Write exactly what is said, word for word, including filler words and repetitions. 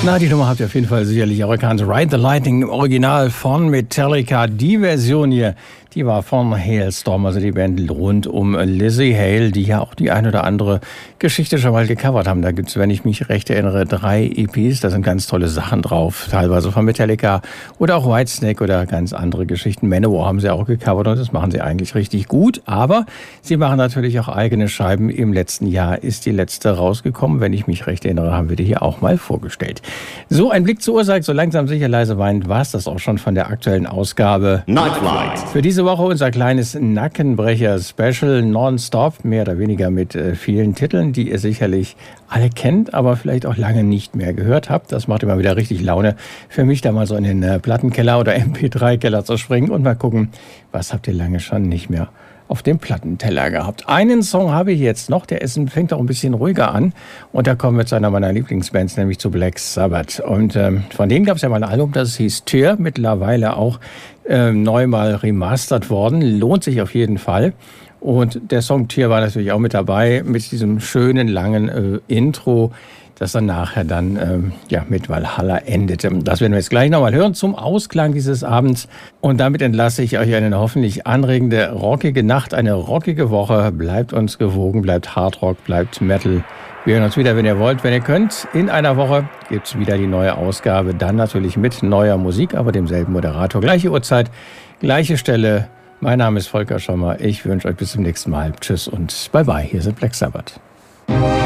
Na, die Nummer habt ihr auf jeden Fall sicherlich auch erkannt. Ride the Lightning im Original von Metallica. Die Version hier, die war von Halestorm, also die Band rund um Lzzy Hale, die ja auch die ein oder andere Geschichte schon mal gecovert haben. Da gibt es, wenn ich mich recht erinnere, drei E Ps. Da sind ganz tolle Sachen drauf, teilweise von Metallica oder auch Whitesnake oder ganz andere Geschichten. Manowar haben sie auch gecovert und das machen sie eigentlich richtig gut. Aber sie machen natürlich auch eigene Scheiben. Im letzten Jahr ist die letzte rausgekommen. Wenn ich mich recht erinnere, haben wir die hier auch mal vorgestellt. So, ein Blick zur Uhr sagt, so langsam sicher leise weinend war es das auch schon von der aktuellen Ausgabe Nightlight. Für diese Woche unser kleines Nackenbrecher-Special nonstop, mehr oder weniger mit äh, vielen Titeln, die ihr sicherlich alle kennt, aber vielleicht auch lange nicht mehr gehört habt. Das macht immer wieder richtig Laune für mich, da mal so in den äh, Plattenkeller oder M P drei Keller zu springen und mal gucken, was habt ihr lange schon nicht mehr auf dem Plattenteller gehabt. Einen Song habe ich jetzt noch, der ist, fängt auch ein bisschen ruhiger an. Und da kommen wir zu einer meiner Lieblingsbands, nämlich zu Black Sabbath. Und ähm, von denen gab es ja mal ein Album, das hieß Tyr, mittlerweile auch äh, neu mal remastert worden. Lohnt sich auf jeden Fall. Und der Song Tyr war natürlich auch mit dabei, mit diesem schönen, langen äh, Intro, das dann nachher dann ähm, ja, mit Valhalla endete. Das werden wir jetzt gleich nochmal hören zum Ausklang dieses Abends. Und damit entlasse ich euch eine hoffentlich anregende, rockige Nacht, eine rockige Woche. Bleibt uns gewogen, bleibt Hardrock, bleibt Metal. Wir hören uns wieder, wenn ihr wollt, wenn ihr könnt. In einer Woche gibt es wieder die neue Ausgabe. Dann natürlich mit neuer Musik, aber demselben Moderator. Gleiche Uhrzeit, gleiche Stelle. Mein Name ist Volker Schommer. Ich wünsche euch bis zum nächsten Mal. Tschüss und bye bye. Hier sind Black Sabbath.